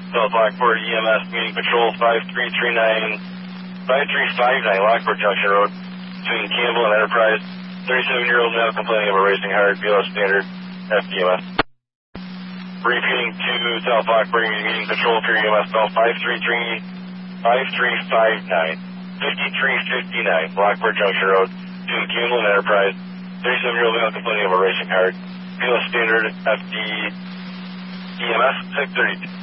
South Lockport EMS meeting patrol 5359 Lockport Junction Road between Campbell and Enterprise. 37-year-old male complaining of a racing heart, BLS standard, FDMS. Repeating to South Lockport meeting patrol for EMS call 5359 Lockport Junction Road between Campbell and Enterprise. 37-year-old male complaining of a racing heart, BLS standard, FD EMS 632.